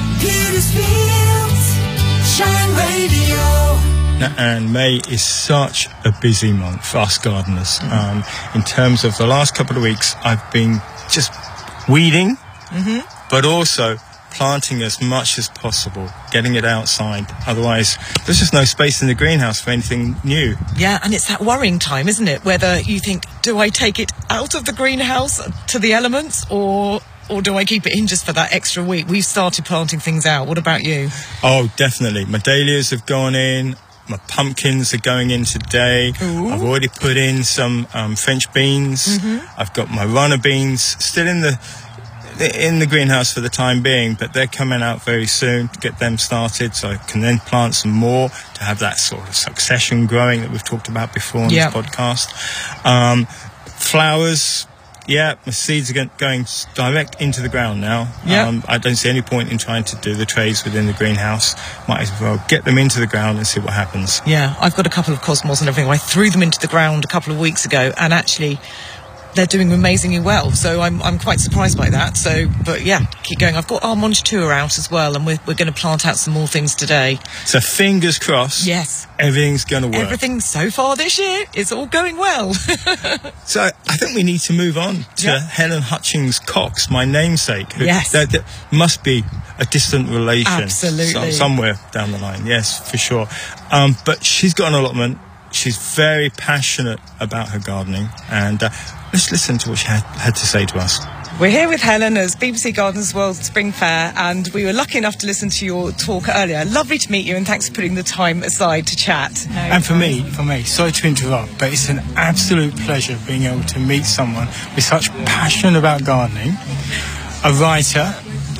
Petersfield, Shine Radio. And May is such a busy month for us gardeners. Um, in terms of the last couple of weeks, I've been just weeding, Mm-hmm. but also planting as much as possible, getting it outside. Otherwise, there's just no space in the greenhouse for anything new. Yeah, and it's that worrying time, isn't it? Whether you think, do I take it out of the greenhouse to the elements, or or do I keep it in just for that extra week? We've started planting things out. What about you? Oh, definitely. My dahlias have gone in. My pumpkins are going in today. Ooh. I've already put in some um, French beans. Mhm. I've got my runner beans still in the in the greenhouse for the time being, but they're coming out very soon to get them started, so I can then plant some more to have that sort of succession growing that we've talked about before on Yep. this podcast. Um, flowers, yeah, my seeds are go- going s- direct into the ground now. Yep. Um, I don't see any point in trying to do the trays within the greenhouse. Might as well get them into the ground and see what happens. Yeah, I've got a couple of cosmos and everything. I threw them into the ground a couple of weeks ago, and actually they're doing amazingly well. So I'm I'm quite surprised by that. So, but yeah, keep going. I've got Armondatura out as well, and we're we're going to plant out some more things today. So fingers crossed. Yes. Everything's going to work. Everything so far this year, it's all going well. So I think we need to move on to Yeah. Helen Hutchings Cox, my namesake. Who, Yes. There, there must be a distant relation. Absolutely. so- somewhere down the line. Yes, for sure. Um, but she's got an allotment. She's very passionate about her gardening. And uh, let's listen to what she had, had to say to us. We're here with Helen as B B C Gardens World Spring Fair, and we were lucky enough to listen to your talk earlier. Lovely to meet you, and thanks for putting the time aside to chat. And for me, for me, sorry to interrupt, but it's an absolute pleasure being able to meet someone with such passion about gardening, a writer.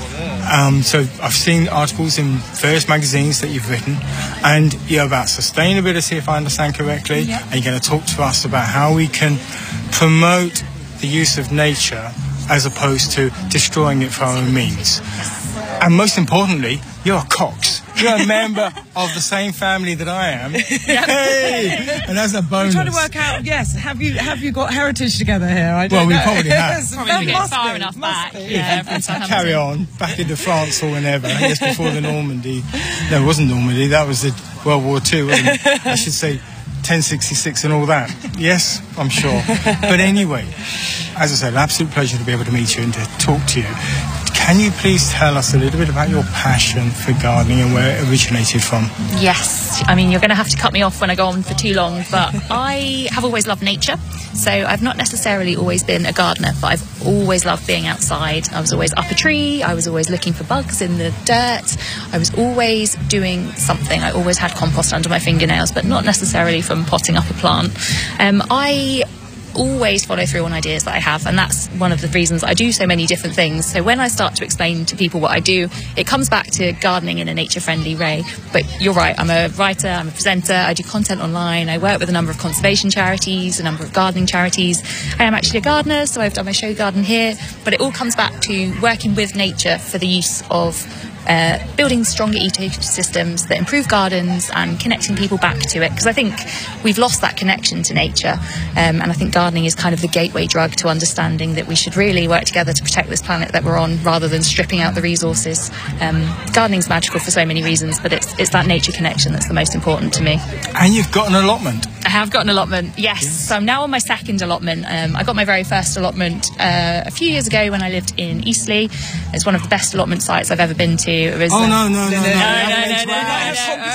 Um, so I've seen articles in various magazines that you've written, and you're about sustainability, if I understand correctly, Yep. and you're going to talk to us about how we can promote the use of nature as opposed to destroying it for our own means. And most importantly, you're a Cox. You're a member of the same family that I am. Hey! And that's a I'm bonus. trying to work out. Yes, have you have you got heritage together here? I don't Well, we know. probably have. Yes, Probably that didn't get must far be, enough must back. be. Yeah, from Carry Southampton. on, back into France or whenever. I guess before the Normandy. No, it wasn't Normandy. That was the World War Two, wasn't it? I should say ten sixty-six and all that. Yes, I'm sure. But anyway, as I said, an absolute pleasure to be able to meet you and to talk to you. Can you please tell us a little bit about your passion for gardening and where it originated from? Yes, I mean, you're going to have to cut me off when I go on for too long, but I have always loved nature. So I've not necessarily always been a gardener, but I've always loved being outside. I was always up a tree. I was always looking for bugs in the dirt. I was always doing something. I always had compost under my fingernails, but not necessarily from potting up a plant. Um, I always follow through on ideas that I have, and that's one of the reasons I do so many different things. So when I start to explain to people what I do, it comes back to gardening in a nature-friendly way. But you're right, I'm a writer, I'm a presenter, I do content online, I work with a number of conservation charities, a number of gardening charities. I am actually a gardener, so I've done my show garden here, but it all comes back to working with nature for the use of Uh, building stronger ecosystems that improve gardens and connecting people back to it, because I think we've lost that connection to nature, um, and I think gardening is kind of the gateway drug to understanding that we should really work together to protect this planet that we're on rather than stripping out the resources. Um, gardening's magical for so many reasons, but it's, it's that nature connection that's the most important to me. And you've got an allotment. I have got an allotment, yes. So I'm now on my second allotment. Um, I got my very first allotment uh, a few years ago when I lived in Eastleigh. It's one of the best allotment sites I've ever been to. It was, Oh, uh, no, no, no, no. no, no, no, no,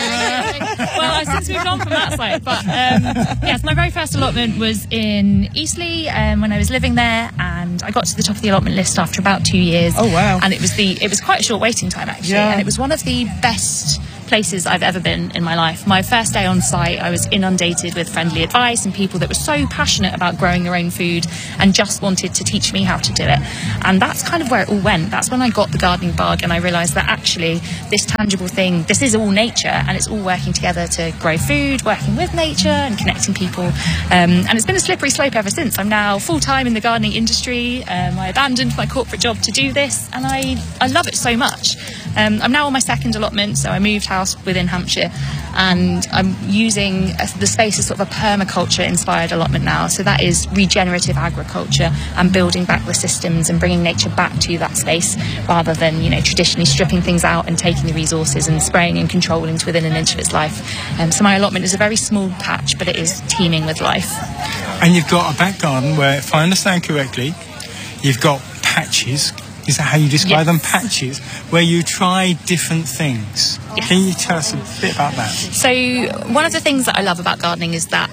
no. Well, I've since moved on from that site. But um, yes, my very first allotment was in Eastleigh um, when I was living there, and I got to the top of the allotment list after about two years. Oh, wow. And it was the it was quite a short waiting time actually, Yeah. and it was one of the best places I've ever been in my life. My first day on site, I was inundated with friendly advice and people that were so passionate about growing their own food and just wanted to teach me how to do it. And that's kind of where it all went. That's when I got the gardening bug, and I realised that actually this tangible thing, this is all nature, and it's all working together to grow food, working with nature and connecting people. Um, and it's been a slippery slope ever since. I'm now full-time in the gardening industry. Um, I abandoned my corporate job to do this, and I, I love it so much. Um, I'm now on my second allotment, so I moved house within Hampshire, and I'm using uh, the space as sort of a permaculture inspired allotment now. So that is regenerative agriculture and building back the systems and bringing nature back to that space rather than, you know, traditionally stripping things out and taking the resources and spraying and controlling to within an inch of its life. Um, so my allotment is a very small patch, but it is teeming with life. And you've got a back garden where, if I understand correctly, you've got patches. Is that how you describe Yes. them? Patches, where you try different things. Yes. Can you tell us a bit about that? So one of the things that I love about gardening is that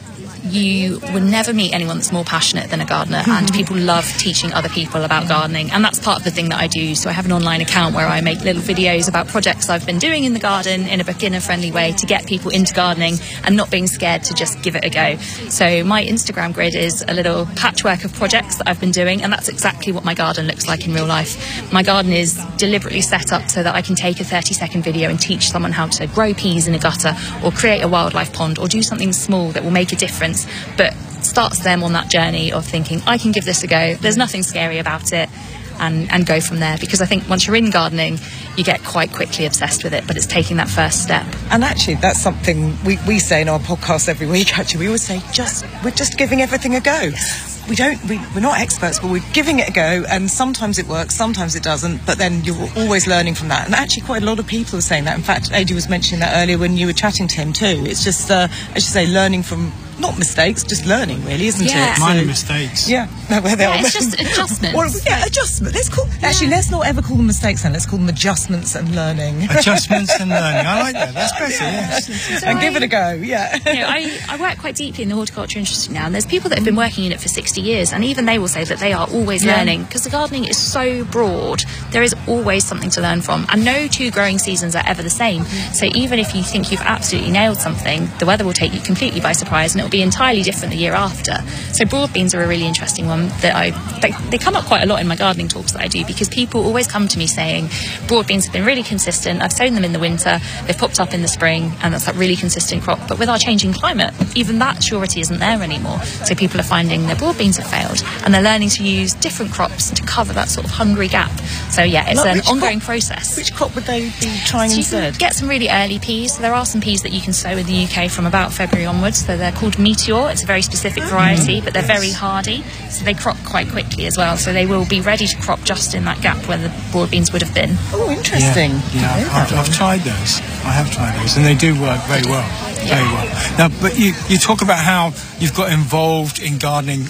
you will never meet anyone that's more passionate than a gardener, and people love teaching other people about gardening, and that's part of the thing that I do. So I have an online account where I make little videos about projects I've been doing in the garden in a beginner-friendly way to get people into gardening and not being scared to just give it a go. So my Instagram grid is a little patchwork of projects that I've been doing, and that's exactly what my garden looks like in real life. My garden is deliberately set up so that I can take a thirty second video and teach someone how to grow peas in a gutter, or create a wildlife pond, or do something small that will make a difference, but starts them on that journey of thinking, I can give this a go, there's nothing scary about it, and, and go from there. Because I think once you're in gardening, you get quite quickly obsessed with it, but it's taking that first step. And actually, that's something we, we say in our podcast every week. Actually, we always say, just we're just giving everything a go. We don't, we, we're not experts, but we're giving it a go, and sometimes it works, sometimes it doesn't, but then you're always learning from that. And actually quite a lot of people are saying that. In fact, Adi was mentioning that earlier when you were chatting to him too. It's just, uh, as you say, learning from, not mistakes, just learning really, isn't Yeah. it? Minor So- mistakes. Yeah, no, where they Yeah, are. it's just adjustments. Or, yeah, adjustment. Let's call, actually, let's not ever call them mistakes then, let's call them adjustments and learning. Adjustments and learning. I like that. That's better, yes. And give it a go, yeah. You know, I, I work quite deeply in the horticulture industry now, and there's people that have been working in it for sixty years, and even they will say that they are always Yeah. learning, because the gardening is so broad. There is always something to learn from, and no two growing seasons are ever the same. So even if you think you've absolutely nailed something, the weather will take you completely by surprise, and it will be entirely different the year after. So broad beans are a really interesting one that I they, they come up quite a lot in my gardening talks that I do, because people always come to me saying broad beans have been really consistent, I've sown them in the winter, they've popped up in the spring, and that's that really consistent crop. But with our changing climate, even that surety isn't there anymore. So people are finding their broad beans have failed, and they're learning to use different crops to cover that sort of hungry gap. So yeah, it's Look, an which ongoing crop- process. Which crop would they be trying So you instead? can get some really early peas. So there are some peas that you can sow in the U K from about February onwards. So they're called Meteor. It's a very specific variety, but they're very hardy. So they crop quite quickly as well. So they will be ready to crop just in that gap where the broad beans would have been. Oh, interesting. Yeah, yeah I've, I've tried those. I have tried those, and they do work very well. Very well. Now, but you, you talk about how you've got involved in gardening,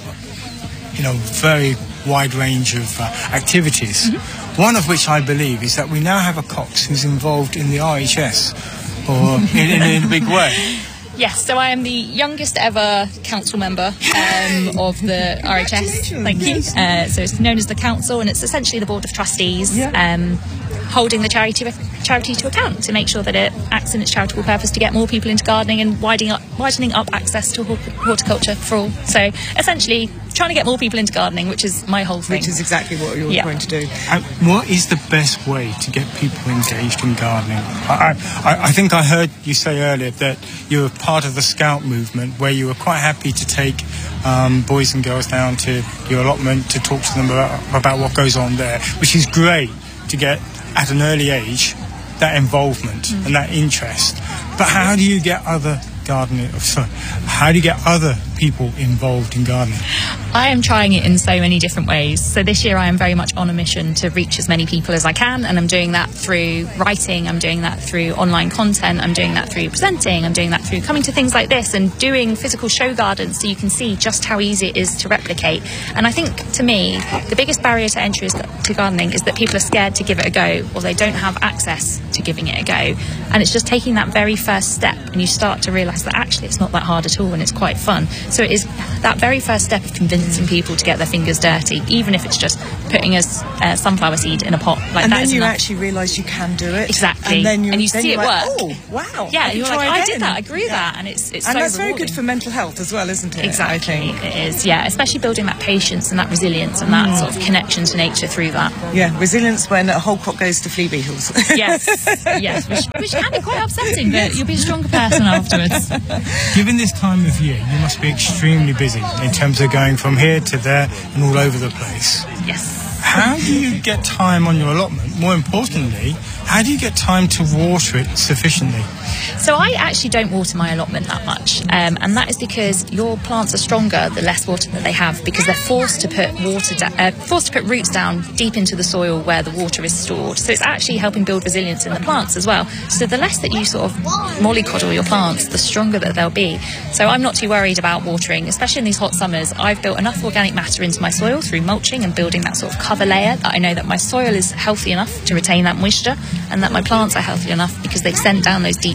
you know, very wide range of uh, activities. Mm-hmm. One of which I believe is that we now have a Cox who's involved in the R H S, or in, in, in a big way. Yes, so I am the youngest ever council member um, of the R H S. Thank you. Uh, so it's known as the council, and it's essentially the board of trustees um, holding the charity charity to account to make sure that it acts in its charitable purpose to get more people into gardening and widening up, widening up access to hort- horticulture for all. So essentially trying to get more people into gardening, which is my whole thing. Which is exactly what you're Yeah. trying to do. Uh, what is the best way to get people engaged in gardening? I, I, I think I heard you say earlier that you were part of the Scout movement, where you were quite happy to take um, boys and girls down to your allotment to talk to them about, about what goes on there, which is great to get at an early age that involvement mm. and that interest. But how do you get other gardening? Sorry, how do you get other people involved in gardening? I am trying it in so many different ways. So this year I am very much on a mission to reach as many people as I can, and I'm doing that through writing, I'm doing that through online content, I'm doing that through presenting, I'm doing that through coming to things like this and doing physical show gardens so you can see just how easy it is to replicate. And I think, to me, the biggest barrier to entry is to gardening is that people are scared to give it a go, or they don't have access to giving it a go. And it's just taking that very first step, and you start to realise that actually it's not that hard at all, and it's quite fun. So it is that very first step of convincing people to get their fingers dirty, even if it's just putting a uh, sunflower seed in a pot. Like and that then is you enough. actually realise you can do it. Exactly. And then you, and you then see you're it like, work. Oh, wow. Yeah, I can you're try like, I again. did that, I grew Yeah. that, and it's it's And so that's very rewarding. good for mental health as well, isn't it? Exactly, I think. it is. Yeah, especially building that patience and that resilience and that Mm. sort of connection to nature through that. Yeah, resilience when a whole crop goes to flea beetles. Yes, yes, which, which can be quite upsetting, but you'll be a stronger person afterwards. Given this time of year, you must be extremely busy in terms of going from here to there and all over the place. Yes. How do you get time on your allotment? More importantly, how do you get time to water it sufficiently? So I actually don't water my allotment that much, um, and that is because your plants are stronger the less water that they have, because they're forced to put water da- uh, forced to put roots down deep into the soil where the water is stored. So it's actually helping build resilience in the plants as well. So the less that you sort of mollycoddle your plants, the stronger that they'll be. So I'm not too worried about watering, especially in these hot summers. I've built enough organic matter into my soil through mulching and building that sort of cover layer that I know that my soil is healthy enough to retain that moisture, and that my plants are healthy enough because they've sent down those deep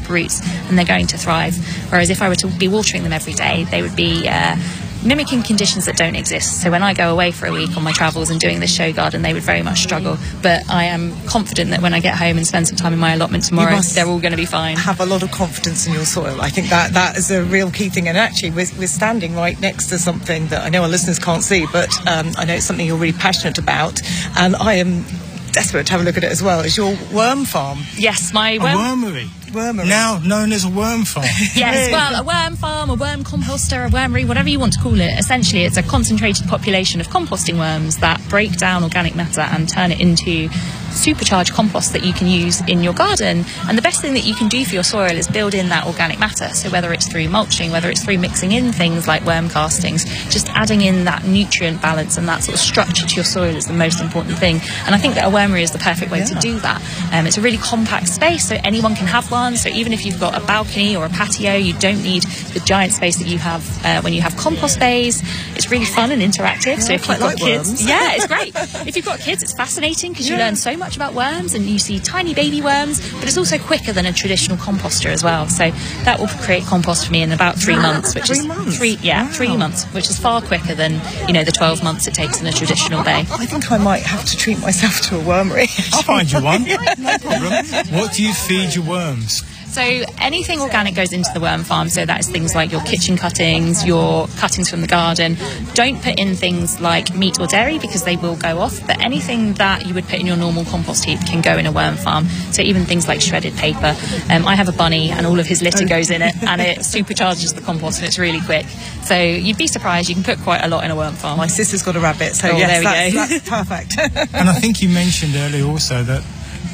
taper roots, and they're going to thrive. Whereas if I were to be watering them every day, they would be uh, mimicking conditions that don't exist. So when I go away for a week on my travels and doing this show garden, they would very much struggle. But I am confident that when I get home and spend some time in my allotment tomorrow, they're all going to be fine. Have a lot of confidence in your soil. I think that that is a real key thing. And actually, we're, we're standing right next to something that I know our listeners can't see, but um, I know it's something you're really passionate about. And I am desperate to have a look at it as well. It's your worm farm. Yes, my A worm... wormery. Wormery. Now known as a worm farm. Yes, well, a worm farm, a worm composter, a wormery, whatever you want to call it. Essentially, it's a concentrated population of composting worms that break down organic matter and turn it into supercharged compost that you can use in your garden. And the best thing that you can do for your soil is build in that organic matter. So whether it's through mulching, whether it's through mixing in things like worm castings, just adding in that nutrient balance and that sort of structure to your soil is the most important thing. And I think that a wormery is the perfect way yeah. to do that. Um, it's a really compact space, so anyone can have one. So even if you've got a balcony or a patio, you don't need the giant space that you have uh, when you have compost bays. It's really fun and interactive. Yeah, so if quite you've got like kids, worms. yeah, it's great. If you've got kids, it's fascinating because yeah. you learn so much about worms and you see tiny baby worms, but it's also quicker than a traditional composter as well. So that will create compost for me in about three months, which three is months? three, yeah, Wow. three months, which is far quicker than you know the twelve months it takes in a traditional bay. I think I might have to treat myself to a wormery. I'll find you one. Yeah, no problem. What do you feed your worms? So anything organic goes into the worm farm, so that is things like your kitchen cuttings, your cuttings from the garden. Don't put in things like meat or dairy because they will go off, but anything that you would put in your normal compost heap can go in a worm farm. So even things like shredded paper. Um, I have a bunny and all of his litter goes in it and it supercharges the compost and it's really quick. So you'd be surprised, you can put quite a lot in a worm farm. My sister's got a rabbit, so Oh, yes, there we that's, go. that's perfect. And I think you mentioned earlier also that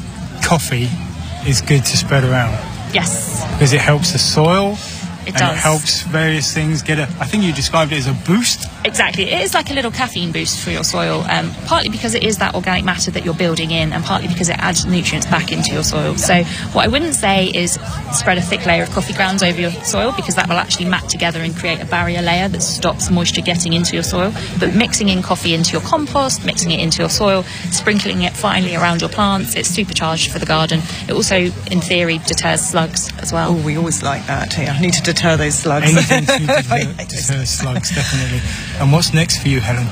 coffee is good to spread around. Yes. Because it helps the soil. It and does. it helps various things get a... I think you described it as a boost. Exactly. It is like a little caffeine boost for your soil, um, partly because it is that organic matter that you're building in and partly because it adds nutrients back into your soil. So what I wouldn't say is spread a thick layer of coffee grounds over your soil because that will actually mat together and create a barrier layer that stops moisture getting into your soil. But mixing in coffee into your compost, mixing it into your soil, sprinkling it finely around your plants, it's supercharged for the garden. It also, in theory, deters slugs as well. Oh, we always like that. Yeah, I need to deter those slugs. Anything to deter, deter slugs, definitely. And what's next for you, Helen?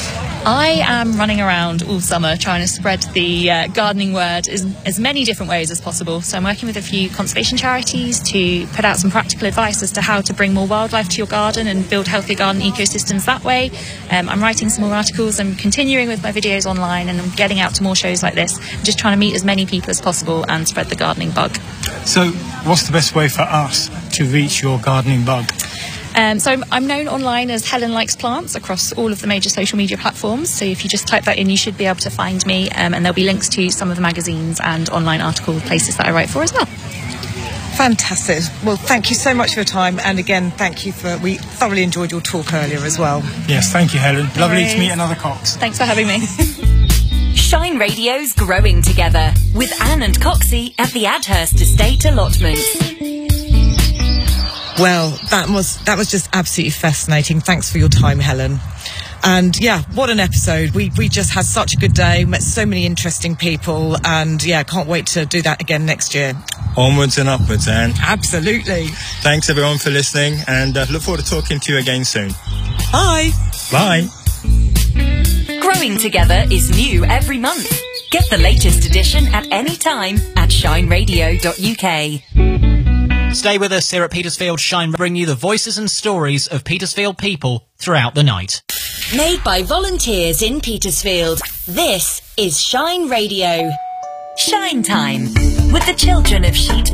I am running around all summer trying to spread the uh, gardening word in as many different ways as possible. So I'm working with a few conservation charities to put out some practical advice as to how to bring more wildlife to your garden and build healthier garden ecosystems that way. Um, I'm writing some more articles. I'm continuing with my videos online and I'm getting out to more shows like this. I'm just trying to meet as many people as possible and spread the gardening bug. So what's the best way for us to reach your gardening bug? Um, so I'm, I'm known online as Helen Likes Plants across all of the major social media platforms. So if you just type that in, you should be able to find me. Um, and there'll be links to some of the magazines and online article places that I write for as well. Fantastic. Well, thank you so much for your time. And again, thank you for... We thoroughly enjoyed your talk earlier as well. Yes, thank you, Helen. Lovely Great. to meet another Cox. Thanks for having me. Shine Radio's Growing Together with Anne and Coxie at the Adhurst Estate Allotment. Well, that was that was just absolutely fascinating. Thanks for your time, Helen. And yeah, what an episode. We we just had such a good day, met so many interesting people, and yeah, can't wait to do that again next year. Onwards and upwards, Anne. Absolutely. Thanks, everyone, for listening, and uh, look forward to talking to you again soon. Bye. Bye. Growing Together is new every month. Get the latest edition at any time at shine radio dot U K. Stay with us here at Petersfield Shine, bring you the voices and stories of Petersfield people throughout the night. Made by volunteers in Petersfield, this is Shine Radio. Shine Time with the children of Sheet